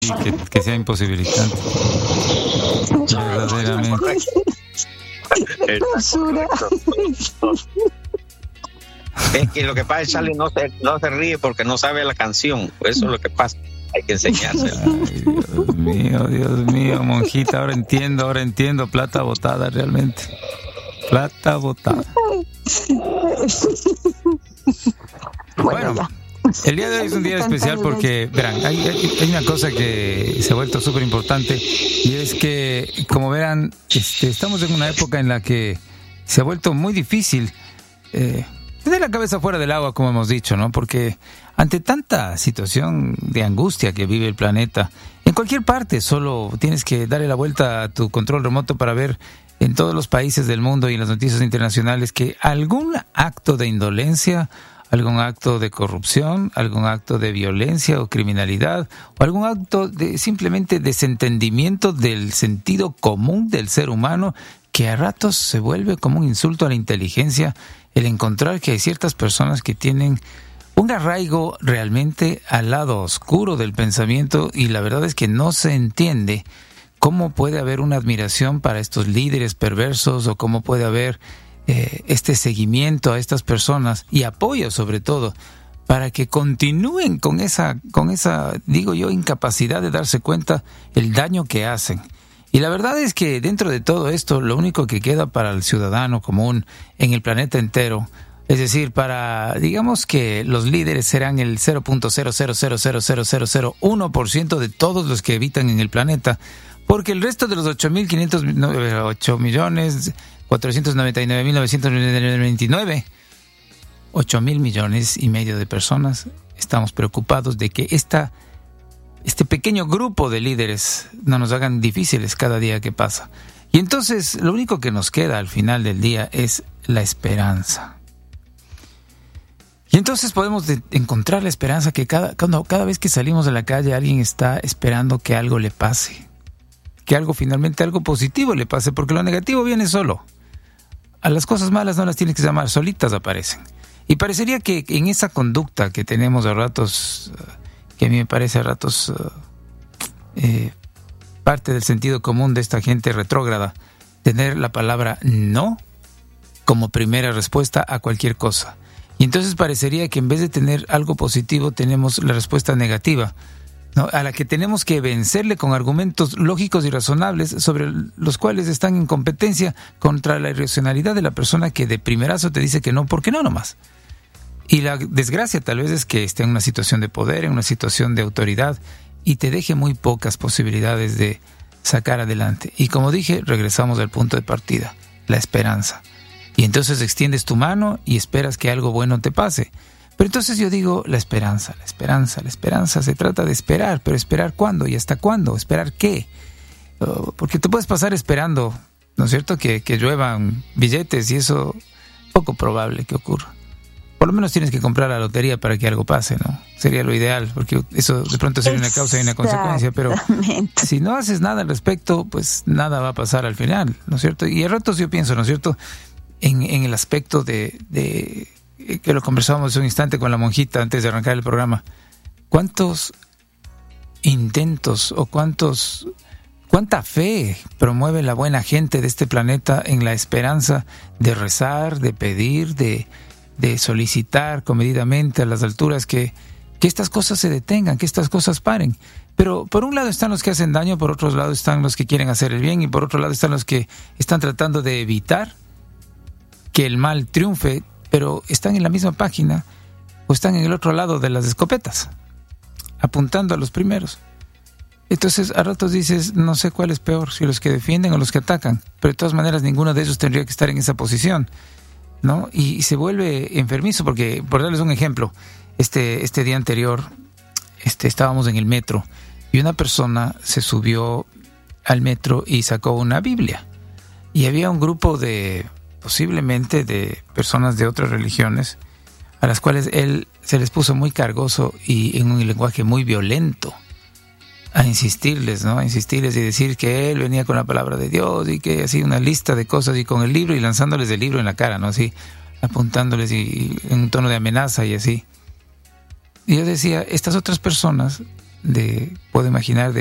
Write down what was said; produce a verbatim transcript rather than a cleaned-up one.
que, que sea imposibilitante. Verdaderamente. Es que lo que pasa es que Charlie no se, no se ríe porque no sabe la canción. Eso es lo que pasa. Hay que enseñársela. Ay, Dios mío, Dios mío, monjita, ahora entiendo, ahora entiendo. Plata botada, realmente. Plata botada. Bueno, el día de hoy es un día especial porque, verán, hay, hay, hay una cosa que se ha vuelto súper importante y es que, como verán, este, estamos en una época en la que se ha vuelto muy difícil eh, tener la cabeza fuera del agua, como hemos dicho, ¿no? Porque ante tanta situación de angustia que vive el planeta, en cualquier parte solo tienes que darle la vuelta a tu control remoto para ver en todos los países del mundo y en las noticias internacionales que algún acto de indolencia, algún acto de corrupción, algún acto de violencia o criminalidad, o algún acto de simplemente desentendimiento del sentido común del ser humano, que a ratos se vuelve como un insulto a la inteligencia, el encontrar que hay ciertas personas que tienen un arraigo realmente al lado oscuro del pensamiento, y la verdad es que no se entiende cómo puede haber una admiración para estos líderes perversos, o cómo puede haber eh, este seguimiento a estas personas y apoyo sobre todo para que continúen con esa, con esa, digo yo, incapacidad de darse cuenta el daño que hacen. Y la verdad es que dentro de todo esto, lo único que queda para el ciudadano común en el planeta entero, es decir, para, digamos que los líderes serán el cero punto cero cero cero cero cero cero cero uno por ciento de todos los que habitan en el planeta, porque el resto de los ocho mil quinientos, ocho millones cuatrocientos noventa y nueve mil novecientos veintinueve, ocho mil millones y medio de personas, estamos preocupados de que esta este pequeño grupo de líderes no nos hagan difíciles cada día que pasa. Y entonces lo único que nos queda al final del día es la esperanza. Y entonces podemos de- encontrar la esperanza que cada, cuando, cada vez que salimos de la calle alguien está esperando que algo le pase. Que algo finalmente, algo positivo le pase, porque lo negativo viene solo. A las cosas malas no las tienes que llamar, solitas aparecen. Y parecería que en esa conducta que tenemos a ratos, que a mí me parece a ratos uh, eh, parte del sentido común de esta gente retrógrada, tener la palabra no como primera respuesta a cualquier cosa. Y entonces parecería que en vez de tener algo positivo tenemos la respuesta negativa, ¿no? A la que tenemos que vencerle con argumentos lógicos y razonables sobre los cuales están en competencia contra la irracionalidad de la persona que de primerazo te dice que no, porque no nomás. Y la desgracia tal vez es que esté en una situación de poder, en una situación de autoridad, y te deje muy pocas posibilidades de sacar adelante. Y como dije, regresamos al punto de partida, la esperanza. Y entonces extiendes tu mano y esperas que algo bueno te pase. Pero entonces yo digo, la esperanza, la esperanza, la esperanza, se trata de esperar, pero ¿esperar cuándo? ¿Y hasta cuándo? ¿Esperar qué? Uh, porque te puedes pasar esperando, ¿no es cierto?, que, que lluevan billetes, y eso es poco probable que ocurra. Por lo menos tienes que comprar la lotería para que algo pase, ¿no? Sería lo ideal, porque eso de pronto sería una causa y una consecuencia, pero si no haces nada al respecto, pues nada va a pasar al final, ¿no es cierto? Y a ratos yo pienso, ¿no es cierto?, en, en el aspecto de, de que lo conversábamos un instante con la monjita antes de arrancar el programa. ¿Cuántos intentos o cuántos cuánta fe promueve la buena gente de este planeta en la esperanza de rezar, de pedir, de de solicitar comedidamente a las alturas que, que estas cosas se detengan, que estas cosas paren? Pero por un lado están los que hacen daño, por otro lado están los que quieren hacer el bien, y por otro lado están los que están tratando de evitar que el mal triunfe, pero están en la misma página o están en el otro lado de las escopetas, apuntando a los primeros. Entonces a ratos dices, no sé cuál es peor, si los que defienden o los que atacan, pero de todas maneras ninguno de ellos tendría que estar en esa posición, ¿no? Y, y se vuelve enfermizo, porque, por darles un ejemplo, este, este día anterior este, estábamos en el metro y una persona se subió al metro y sacó una Biblia, y había un grupo de, posiblemente de personas de otras religiones, a las cuales él se les puso muy cargoso y en un lenguaje muy violento a insistirles, ¿no? A insistirles y decir que él venía con la palabra de Dios y que así una lista de cosas, y con el libro, y lanzándoles el libro en la cara, ¿no? Así, apuntándoles y, y en un tono de amenaza y así. Y yo decía, estas otras personas de puedo imaginar, de